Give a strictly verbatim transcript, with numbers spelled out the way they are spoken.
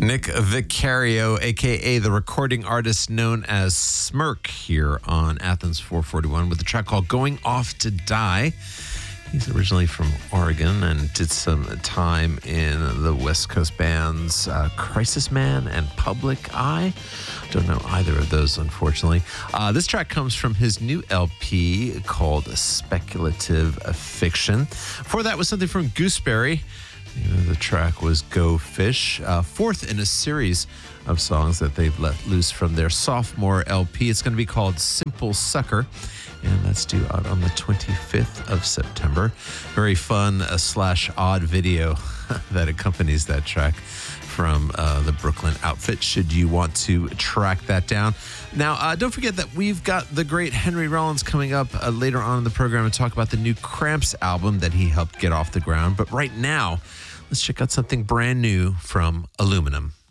Nick Vicario, a k a the recording artist known as Smirk, here on Athens four forty-one with a track called Going Off to Die. He's originally from Oregon and did some time in the West Coast bands uh, Crisis Man and Public Eye. Don't know either of those, unfortunately. Uh, this track comes from his new L P called Speculative Fiction. Before that was something from Gooseberry. You know, the track was Go Fish, uh, fourth in a series of songs that they've let loose from their sophomore L P. It's going to be called Simple Sucker, and that's due out on the twenty-fifth of September. Very fun uh, slash odd video that accompanies that track from uh, the Brooklyn outfit, should you want to track that down. Now, uh, don't forget that we've got the great Henry Rollins coming up uh, later on in the program to talk about the new Cramps album that he helped get off the ground. But right now, let's check out something brand new from Aluminum.